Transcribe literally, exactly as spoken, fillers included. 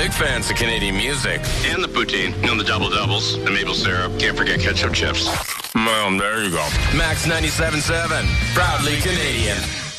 big fans of Canadian music. And the poutine, you know, the double doubles, the maple syrup. Can't forget ketchup chips. Well, there you go. Max ninety-seven point seven, proudly Canadian.